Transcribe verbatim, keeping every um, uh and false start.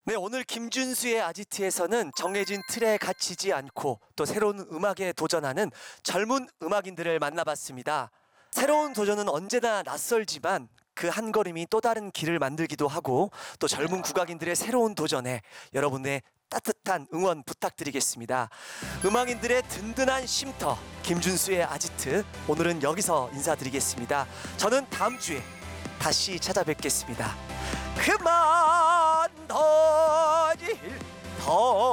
네, 오늘 김준수의 아지트에서는 정해진 틀에 갇히지 않고 또 새로운 음악에 도전하는 젊은 음악인들을 만나봤습니다. 새로운 도전은 언제나 낯설지만 그 한 걸음이 또 다른 길을 만들기도 하고 또 젊은 국악인들의 새로운 도전에 여러분의 따뜻한 응원 부탁드리겠습니다. 음악인들의 든든한 쉼터 김준수의 아지트, 오늘은 여기서 인사드리겠습니다. 저는 다음 주에 다시 찾아뵙겠습니다. 그만 더